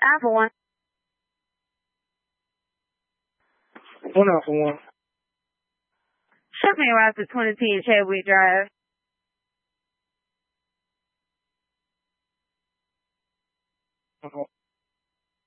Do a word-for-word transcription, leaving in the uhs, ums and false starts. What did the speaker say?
nine for one. One out for one. Ship me around to twenty ten Chadwick Drive. Uh-huh.